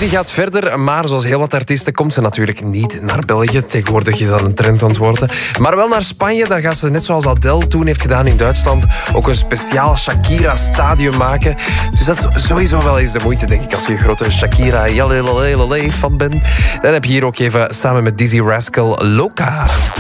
die gaat verder, maar zoals heel wat artiesten komt ze natuurlijk niet naar België. Tegenwoordig is dat een trend aan het worden. Maar wel naar Spanje, daar gaat ze net zoals Adele toen heeft gedaan in Duitsland ook een speciaal Shakira-stadium maken. Dus dat is sowieso wel eens de moeite, denk ik, als je een grote Shakira fan bent. Dan heb je hier ook even samen met Dizzy Rascal Loca.